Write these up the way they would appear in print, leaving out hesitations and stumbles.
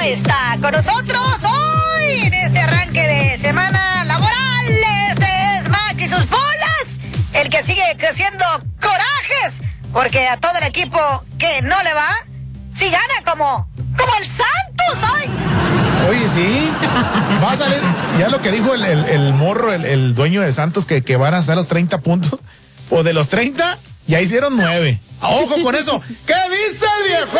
está con nosotros hoy en este arranque de semana laboral. Este es Max y sus bolas, el que sigue creciendo corajes, porque a todo el equipo que no le va, si gana como el Santos hoy. Oye, sí, va a salir, ya lo que dijo el morro, el dueño de Santos, que van a hacer los 30 puntos, o de los 30, ya hicieron 9. ¡Ojo con eso! ¿Qué dice el viejo?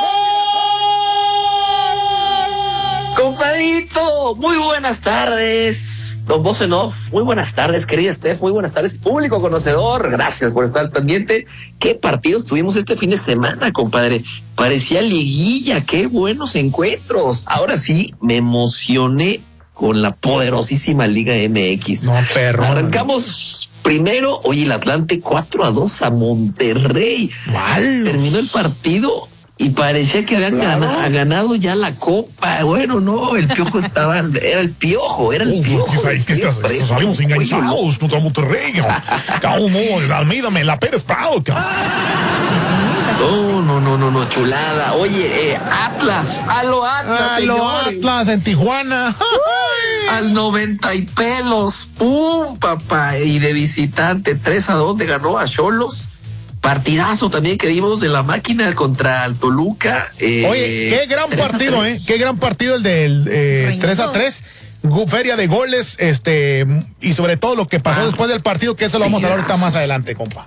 Compadrito, muy buenas tardes. Don Voz en Off, muy buenas tardes, querida Steph, muy buenas tardes, público conocedor. Gracias por estar al pendiente. ¿Qué partidos tuvimos este fin de semana, compadre? Parecía liguilla, qué buenos encuentros. Ahora sí, me emocioné con la poderosísima Liga MX. No, perro. Arrancamos primero, oye, el Atlante 4-2 a Monterrey. ¿Cuál? Terminó el partido y parecía que habían ganado ya la copa. Bueno, no, el Piojo era el Piojo. Salimos enganchados contra Monterrey. Almeida, la Pérez Prado. No, chulada. Oye, Atlas, a lo Atlas en Tijuana. Al 90 y pelos, ¡pum, papá! Y de visitante, 3-2 le ganó a Xolos. Partidazo también que vimos de la máquina contra el Toluca. Oye, qué gran partido, qué gran partido el del 3-3. Feria de goles, y sobre todo lo que pasó después del partido, que eso lo vamos a hablar ahorita más adelante, compa.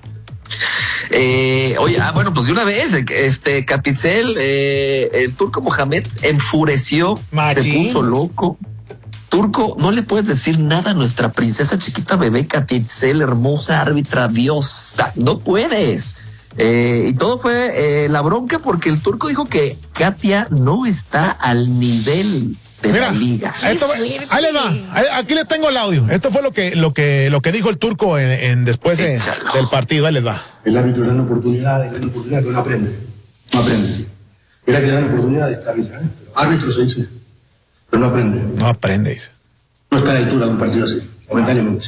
Oye, bueno, pues de una vez, Capitzel, el Turco Mohamed enfureció, se puso loco. Turco, no le puedes decir nada a nuestra princesa chiquita bebé Capitzel, hermosa árbitra, diosa, no puedes. Y todo fue la bronca porque el Turco dijo que Katia no está al nivel de la liga. Ahí le va, aquí le tengo el audio. Esto fue lo que dijo el Turco después del partido. Ahí les va. El árbitro da una oportunidad, que no aprende. Mira que dan oportunidad de estar árbitro, árbitro se dice, pero no aprende. No aprende, dice. No está a la altura de un partido así, momentáneamente.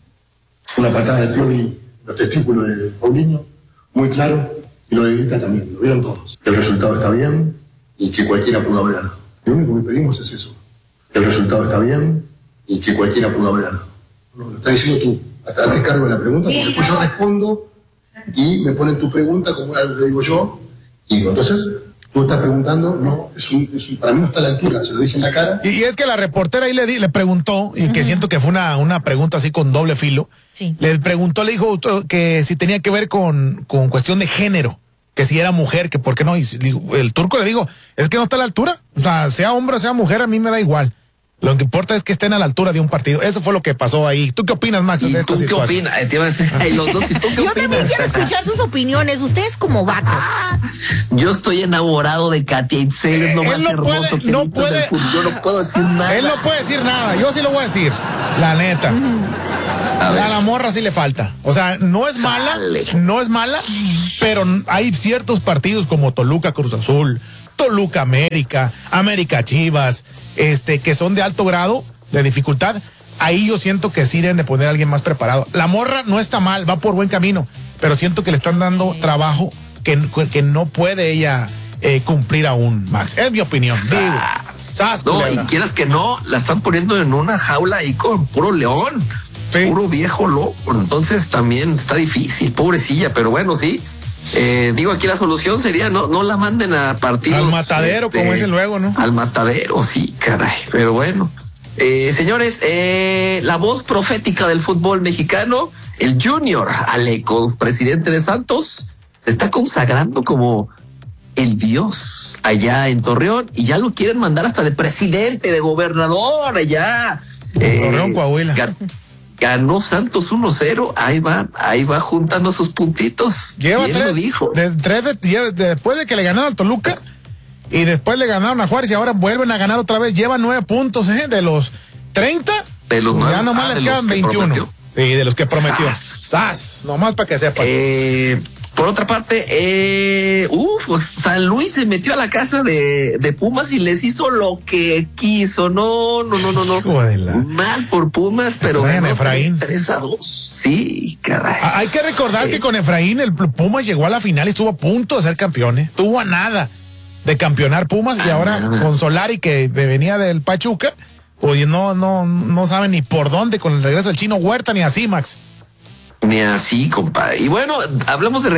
Una patada de Pioli, los testículos de Paulinho, muy claro, y lo de Guita también, lo vieron todos. El resultado está bien y que cualquiera pudo haber ganado. Lo único que pedimos es eso. El resultado está bien y que cualquiera pudo haber ganado. No, lo estás diciendo tú. Hasta me cargo de la pregunta, porque después yo respondo y me ponen tu pregunta como algo que digo yo. Y digo, entonces, tú estás preguntando, no, para mí no está a la altura, se lo dije en la cara. Y es que la reportera ahí le preguntó, y que siento que fue una pregunta así con doble filo. Sí. Le preguntó, le dijo que si tenía que ver con cuestión de género, que si era mujer, que por qué no. Y el Turco le dijo, es que no está a la altura. O sea hombre o sea mujer, a mí me da igual. Lo que importa es que estén a la altura de un partido. Eso fue lo que pasó ahí. ¿Tú qué opinas, Max, de esta situación? ¿Tú qué opinas? Te iba a decir, los dos, ¿y tú qué opinas? Yo también quiero escuchar sus opiniones. Ustedes como vatos. Yo estoy enamorado de Katia Itzel. Es lo más hermoso que no puede. Yo no puedo decir nada. Él no puede decir nada. Yo sí lo voy a decir. La neta. A la morra sí le falta. O sea, no es mala, pero hay ciertos partidos como Toluca Cruz Azul, Toluca América Chivas, que son de alto grado de dificultad. Ahí yo siento que sí deben de poner a alguien más preparado. La morra no está mal, va por buen camino, pero siento que le están dando trabajo que no puede ella cumplir aún, Max. Es mi opinión. No, y quieras que no, la están poniendo en una jaula ahí con puro león. Sí. Puro viejo loco, entonces también está difícil, pobrecilla, pero bueno, sí. Digo, aquí la solución sería no la manden a partidos. Al matadero, como dicen luego, ¿no? Al matadero, sí, caray, pero bueno. Señores, la voz profética del fútbol mexicano, el Junior Aleco, presidente de Santos, se está consagrando como el dios allá en Torreón y ya lo quieren mandar hasta de presidente, de gobernador allá. Torreón, Coahuila. Ganó Santos 1-0, ahí va juntando sus puntitos. Lleva ¿Quién lo dijo? Después de que le ganaron al Toluca y después le ganaron a Juárez y ahora vuelven a ganar otra vez, llevan 9 puntos, de los 30, de los 9, ya nomás les quedan 21. Sí, de los que prometió. Nomás para que sepan. Por otra parte, pues San Luis se metió a la casa de Pumas y les hizo lo que quiso. No. Mal por Pumas, pero bueno, Efraín 3-2. Sí, caray. Hay que recordar que con Efraín el Pumas llegó a la final y estuvo a punto de ser campeón. Estuvo a nada. de campeonar Pumas y ahora con Solari que venía del Pachuca, oye, no saben ni por dónde con el regreso del Chino Huerta ni así, Max. Ni así, compadre. Y bueno, hablamos de